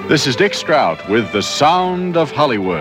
This is Dick Strout with The Sound of Hollywood.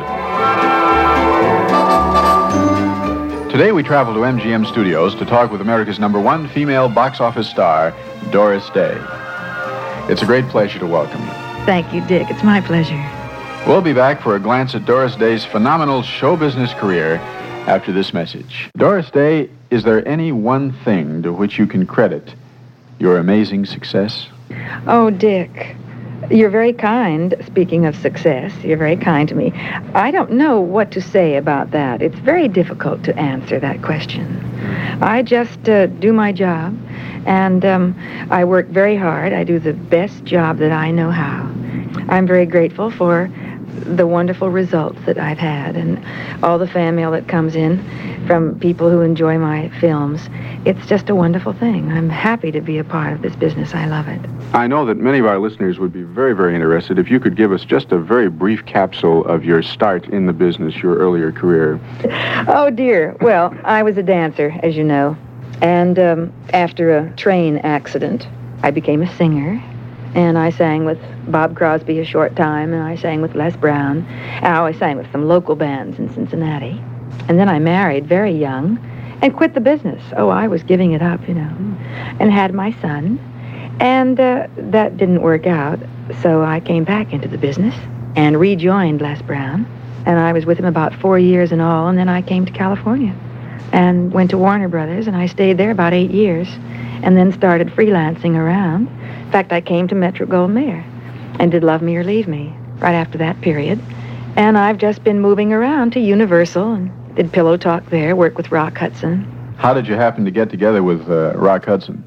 Today we travel to MGM Studios to talk with America's #1 female box office star, Doris Day. It's a great pleasure to welcome you. Thank you, Dick. It's my pleasure. We'll be back for a glance at Doris Day's phenomenal show business career after this message. Doris Day, is there any one thing to which you can credit your amazing success? Oh, Dick, you're very kind. Speaking of success, you're very kind to me. I don't know what to say about that. It's very difficult to answer that question. I just do my job, and I work very hard. I do the best job that I know how. I'm very grateful for the wonderful results that I've had and all the fan mail that comes in from people who enjoy my films. It's just a wonderful thing. I'm happy to be a part of this business. I love it. I know that many of our listeners would be very, very interested if you could give us just a very brief capsule of your start in the business, your earlier career. Oh, dear. Well, I was a dancer, as you know. And after a train accident, I became a singer. And I sang with Bob Crosby a short time, and I sang with Les Brown. I sang with some local bands in Cincinnati. And then I married very young and quit the business. Oh, I was giving it up, you know, and had my son. And that didn't work out, so I came back into the business and rejoined Les Brown. And I was with him about 4 years in all, and then I came to California and went to Warner Brothers, and I stayed there about 8 years and then started freelancing around. In fact, I came to Metro-Goldwyn-Mayer and did Love Me or Leave Me right after that period. And I've just been moving around to Universal and did Pillow Talk there, worked with Rock Hudson. How did you happen to get together with Rock Hudson?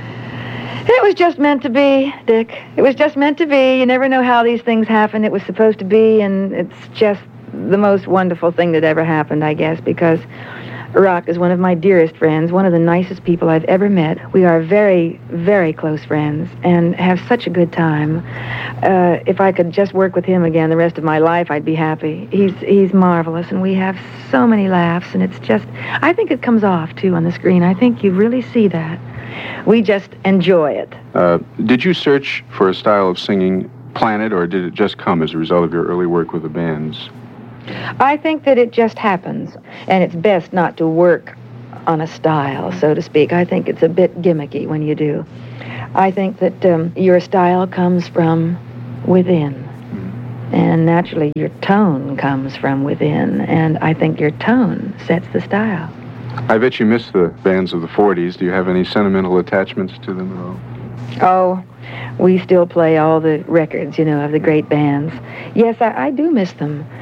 It was just meant to be, Dick. It was just meant to be. You never know how these things happen. It was supposed to be, and it's just the most wonderful thing that ever happened, I guess, because Rock is one of my dearest friends, one of the nicest people I've ever met. We are very, very close friends and have such a good time. If I could just work with him again the rest of my life, I'd be happy. He's marvelous, and we have so many laughs, and it's just, I think it comes off, too, on the screen. I think you really see that. We just enjoy it. Did you search for a style of singing, plan it, or did it just come as a result of your early work with the bands? I think that it just happens, and it's best not to work on a style, so to speak. I think it's a bit gimmicky when you do. I think that your style comes from within, and naturally your tone comes from within, and I think your tone sets the style. I bet you miss the bands of the 40s. Do you have any sentimental attachments to them at all? Oh, we still play all the records, you know, of the great bands. Yes, I do miss them.